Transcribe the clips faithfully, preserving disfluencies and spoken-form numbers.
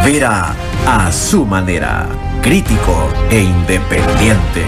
Verá a su manera, crítico e independiente.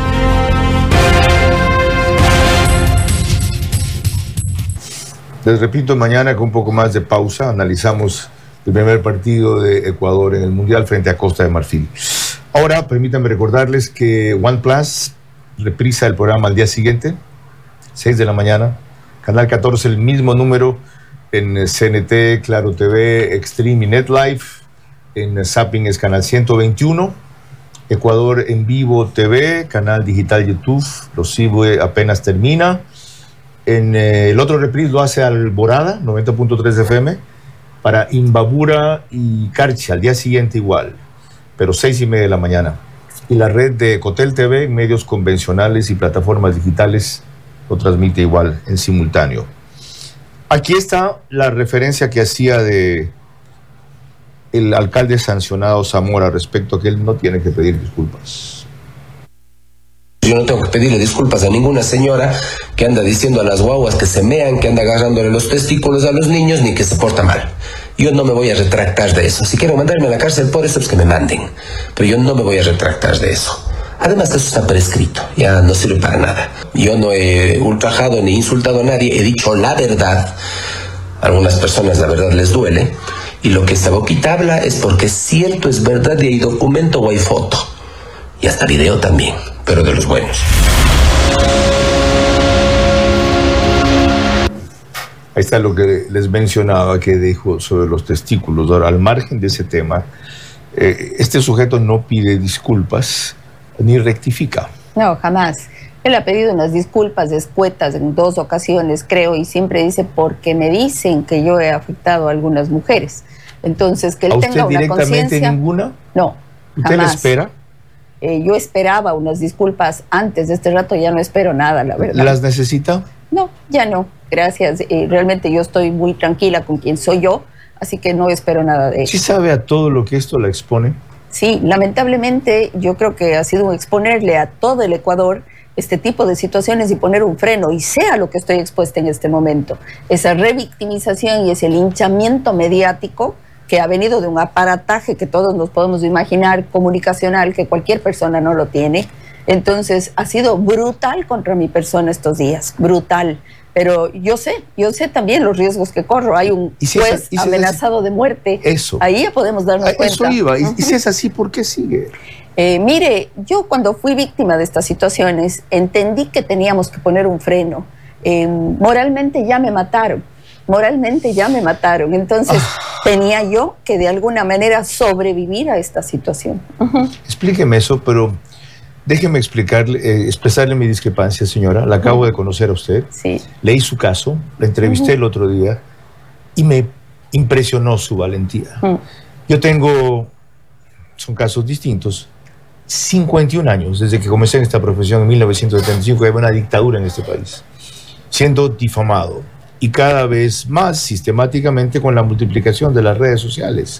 Les repito, mañana con un poco más de pausa analizamos el primer partido de Ecuador en el Mundial frente a Costa de Marfil. Ahora, permítanme recordarles que OnePlus reprisa el programa al día siguiente, seis de la mañana. Canal catorce, el mismo número en C N T, Claro T V, Extreme y NetLife. En Zapping es canal ciento veintiuno. Ecuador en Vivo T V, canal digital YouTube. Los Cibe apenas termina. En eh, el otro reprise lo hace Alborada, noventa punto tres F M, para Imbabura y Carchi, al día siguiente igual, pero seis y media de la mañana. Y la red de Ecotel T V en medios convencionales y plataformas digitales lo transmite igual, en simultáneo. Aquí está la referencia que hacía de el alcalde sancionado Zamora respecto a que él no tiene que pedir disculpas. Yo no tengo que pedirle disculpas a ninguna señora que anda diciendo a las guaguas que se mean, que anda agarrándole los testículos a los niños, ni que se porta mal. Yo no me voy a retractar de eso. Si quieren mandarme a la cárcel por eso, pues que me manden. Pero yo no me voy a retractar de eso. Además, eso está prescrito. Ya no sirve para nada. Yo no he ultrajado ni insultado a nadie. He dicho la verdad. A algunas personas la verdad les duele. Y lo que esta boquita habla es porque es cierto, es verdad, y hay documento o hay foto. Y hasta video también, pero de los buenos. Ahí está lo que les mencionaba que dijo sobre los testículos. Ahora, al margen de ese tema, eh, este sujeto no pide disculpas ni rectifica. No, jamás. Él ha pedido unas disculpas escuetas en dos ocasiones, creo, y siempre dice porque me dicen que yo he afectado a algunas mujeres. Entonces, que él ¿A tenga usted una directamente conciencia. ninguna? No, ¿Usted jamás. le espera? Eh, yo esperaba unas disculpas antes de este rato, ya no espero nada, la verdad. ¿Las necesita? No, ya no, gracias. Eh, realmente yo estoy muy tranquila con quien soy yo, así que no espero nada de eso. ¿Sí sabe a todo lo que esto la expone? Sí, lamentablemente yo creo que ha sido un exponerle a todo el Ecuador este tipo de situaciones y poner un freno, y sea lo que estoy expuesta en este momento. Esa revictimización y ese linchamiento mediático que ha venido de un aparataje que todos nos podemos imaginar, comunicacional, que cualquier persona no lo tiene. Entonces ha sido brutal contra mi persona estos días, brutal. Pero yo sé, yo sé también los riesgos que corro. Hay un si juez es, si amenazado es de muerte. Eso. Ahí ya podemos darnos Eso cuenta. Eso iba. Uh-huh. Y si es así, ¿por qué sigue? Eh, mire, yo cuando fui víctima de estas situaciones entendí que teníamos que poner un freno. Eh, moralmente ya me mataron, moralmente ya me mataron. Entonces ah. tenía yo que de alguna manera sobrevivir a esta situación. Uh-huh. Explíqueme eso, pero déjeme explicarle, eh, expresarle mi discrepancia, señora. La acabo uh-huh. de conocer a usted. Sí. Leí su caso, la entrevisté uh-huh. el otro día y me impresionó su valentía. Uh-huh. Yo tengo, son casos distintos, cincuenta y un años desde que comencé en esta profesión en mil novecientos setenta y cinco, había una dictadura en este país, siendo difamado y cada vez más sistemáticamente con la multiplicación de las redes sociales.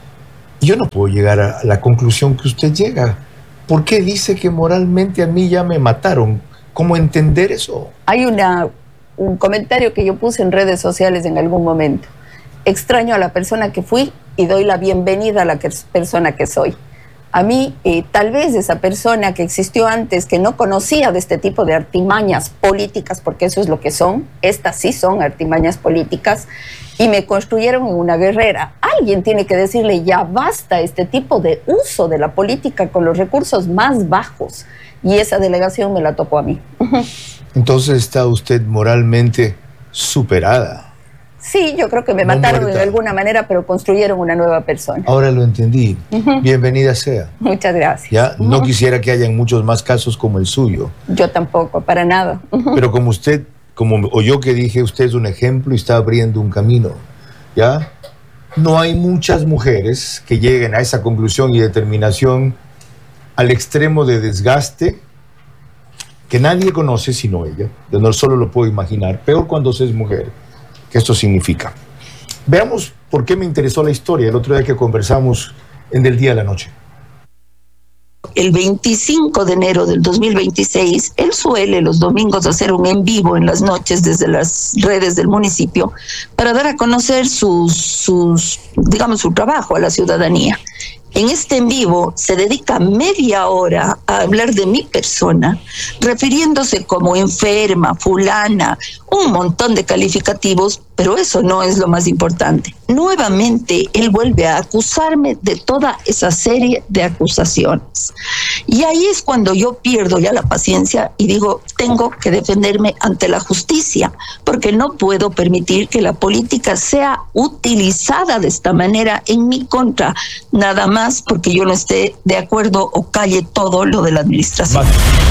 Y yo no puedo llegar a la conclusión que usted llega. ¿Por qué dice que moralmente a mí ya me mataron? ¿Cómo entender eso? Hay una, un comentario que yo puse en redes sociales en algún momento. Extraño a la persona que fui y doy la bienvenida a la que, persona que soy. A mí, eh, tal vez esa persona que existió antes, que no conocía de este tipo de artimañas políticas, porque eso es lo que son, estas sí son artimañas políticas, y me construyeron en una guerrera. Alguien tiene que decirle, ya basta este tipo de uso de la política con los recursos más bajos, y esa delegación me la tocó a mí. Entonces está usted moralmente superada. Sí, yo creo que me no mataron muerta. de alguna manera, pero construyeron una nueva persona. Ahora lo entendí. Uh-huh. Bienvenida sea. Muchas gracias. ¿Ya? Uh-huh. No quisiera que hayan muchos más casos como el suyo. Yo tampoco, para nada. Uh-huh. Pero como usted, como o yo que dije, usted es un ejemplo y está abriendo un camino. ¿Ya? No hay muchas mujeres que lleguen a esa conclusión y determinación al extremo de desgaste que nadie conoce sino ella. Yo no solo lo puedo imaginar. Peor cuando se es mujer. ¿Qué esto significa? Veamos por qué me interesó la historia el otro día que conversamos en Del Día a la Noche. el veinticinco de enero del dos mil veintiséis, él suele los domingos hacer un en vivo en las noches desde las redes del municipio para dar a conocer sus, sus, digamos, su trabajo a la ciudadanía. En este en vivo se dedica media hora a hablar de mi persona, refiriéndose como enferma, fulana, un montón de calificativos, pero eso no es lo más importante. Nuevamente, él vuelve a acusarme de toda esa serie de acusaciones. Y ahí es cuando yo pierdo ya la paciencia y digo, tengo que defenderme ante la justicia, porque no puedo permitir que la política sea utilizada de esta manera en mi contra, nada más porque yo no esté de acuerdo o calle todo lo de la administración.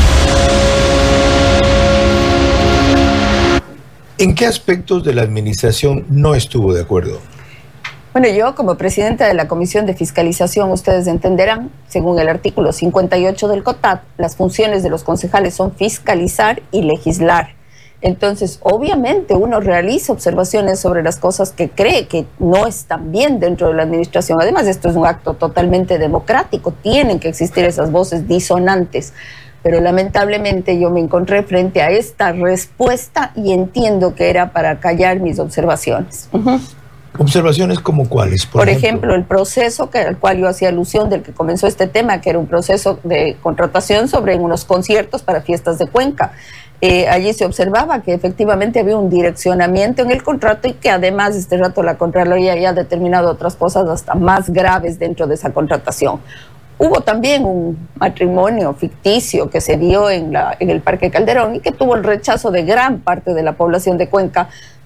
¿En qué aspectos de la administración no estuvo de acuerdo? Bueno, yo como presidenta de la Comisión de Fiscalización, ustedes entenderán, según el artículo cincuenta y ocho del COTAD, las funciones de los concejales son fiscalizar y legislar. Entonces, obviamente, uno realiza observaciones sobre las cosas que cree que no están bien dentro de la administración. Además, esto es un acto totalmente democrático, tienen que existir esas voces disonantes. Pero lamentablemente yo me encontré frente a esta respuesta y entiendo que era para callar mis observaciones. Uh-huh. ¿Observaciones como cuáles? Por, por ejemplo? ejemplo, el proceso que, al cual yo hacía alusión del que comenzó este tema, que era un proceso de contratación sobre unos conciertos para fiestas de Cuenca. Eh, allí se observaba que efectivamente había un direccionamiento en el contrato y que además este rato la Contraloría ya ha determinado otras cosas hasta más graves dentro de esa contratación. Hubo también un matrimonio ficticio que se dio en, la, en el Parque Calderón y que tuvo el rechazo de gran parte de la población de Cuenca,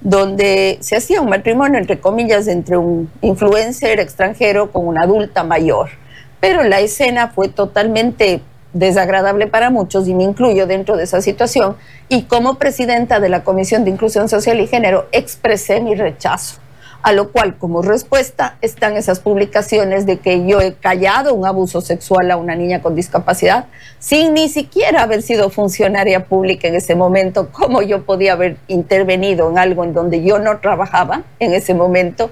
donde se hacía un matrimonio, entre comillas, entre un influencer extranjero con una adulta mayor. Pero la escena fue totalmente desagradable para muchos y me incluyo dentro de esa situación. Y como presidenta de la Comisión de Inclusión Social y Género expresé mi rechazo. A lo cual, como respuesta, están esas publicaciones de que yo he callado un abuso sexual a una niña con discapacidad, sin ni siquiera haber sido funcionaria pública en ese momento, como yo podía haber intervenido en algo en donde yo no trabajaba en ese momento.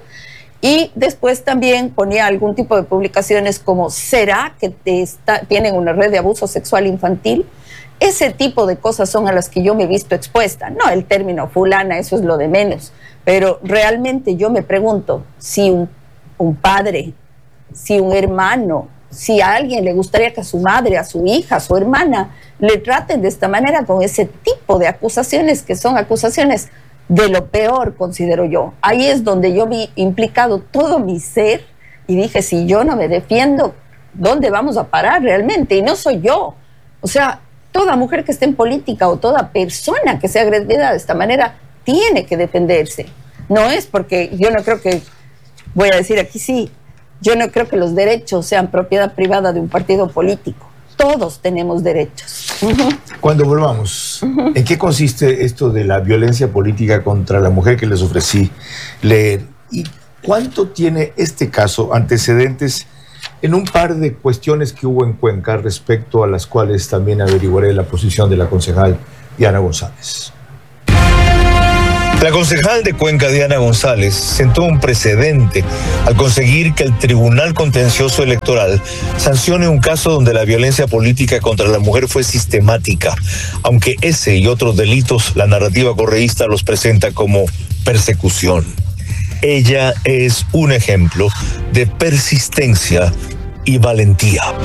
Y después también ponía algún tipo de publicaciones como, ¿será que te está, tienen una red de abuso sexual infantil? Ese tipo de cosas son a las que yo me he visto expuesta. No el término fulana, eso es lo de menos. Pero realmente yo me pregunto si un, un padre, si un hermano, si a alguien le gustaría que a su madre, a su hija, a su hermana, le traten de esta manera con ese tipo de acusaciones que son acusaciones de lo peor, considero yo. Ahí es donde yo vi implicado todo mi ser y dije, si yo no me defiendo, ¿dónde vamos a parar realmente? Y no soy yo. O sea, toda mujer que esté en política o toda persona que sea agredida de esta manera tiene que defenderse. No es porque yo no creo que, voy a decir aquí sí, yo no creo que los derechos sean propiedad privada de un partido político. Todos tenemos derechos. Uh-huh. Cuando volvamos, uh-huh. ¿En qué consiste esto de la violencia política contra la mujer que les ofrecí leer? ¿Y cuánto tiene este caso antecedentes en un par de cuestiones que hubo en Cuenca, respecto a las cuales también averiguaré la posición de la concejal Diana González? La concejal de Cuenca, Diana González, sentó un precedente al conseguir que el Tribunal Contencioso Electoral sancione un caso donde la violencia política contra la mujer fue sistemática, aunque ese y otros delitos la narrativa correísta los presenta como persecución. Ella es un ejemplo de persistencia y valentía.